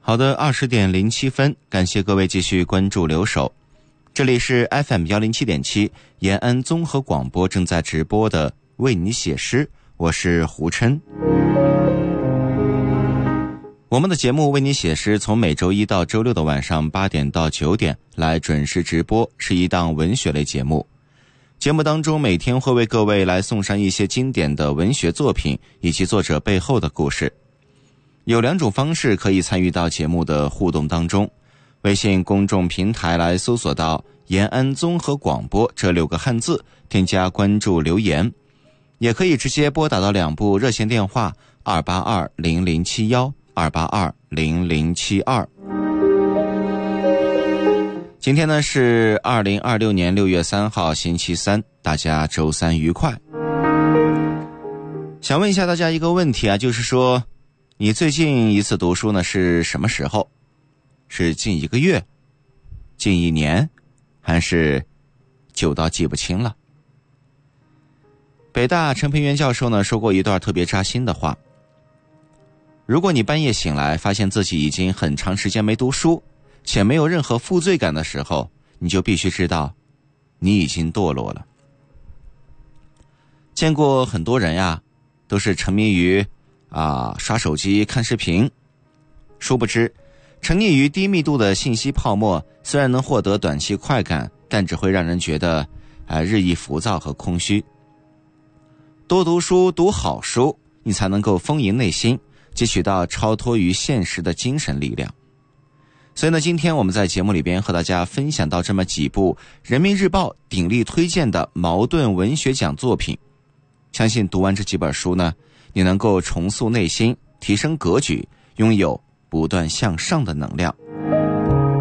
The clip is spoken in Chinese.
好的，20:07，感谢各位继续关注留守。这里是 FM107.7 延安综合广播正在直播的为你写诗，我是胡琛。我们的节目为你写诗从每周一到周六的晚上8点到9点来准时直播，是一档文学类节目。节目当中每天会为各位来送上一些经典的文学作品以及作者背后的故事。有2种方式可以参与到节目的互动当中，微信公众平台来搜索到延安综合广播这6个汉字，添加关注留言，也可以直接拨打到2部热线电话2820071 2820072。今天呢是2026年6月3号星期三，大家周三愉快。想问一下大家一个问题啊，就是说你最近一次读书呢是什么时候？是近1个月、近1年，还是久到记不清了？北大陈培元教授呢说过一段特别扎心的话：如果你半夜醒来发现自己已经很长时间没读书，且没有任何负罪感的时候，你就必须知道你已经堕落了。见过很多人呀，都是沉迷于刷手机看视频，殊不知沉溺于低密度的信息泡沫，虽然能获得短期快感，但只会让人觉得日益浮躁和空虚。多读书，读好书，你才能够丰盈内心，汲取到超脱于现实的精神力量。所以呢，今天我们在节目里边和大家分享到这么几部人民日报鼎力推荐的茅盾文学奖作品，相信读完这几本书呢，你能够重塑内心，提升格局，拥有不断向上的能量。